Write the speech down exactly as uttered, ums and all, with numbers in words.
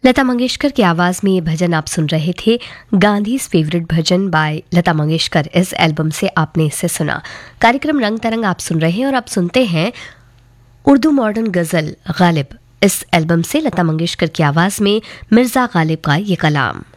लता मंगेशकर की आवाज़ में ये भजन आप सुन रहे थे। गांधीज फेवरेट भजन बाय लता मंगेशकर, इस एल्बम से आपने इसे सुना। कार्यक्रम रंग तरंग आप सुन रहे हैं और आप सुनते हैं उर्दू मॉडर्न गज़ल गालिब। इस एल्बम से लता मंगेशकर की आवाज़ में मिर्ज़ा गालिब का ये कलाम।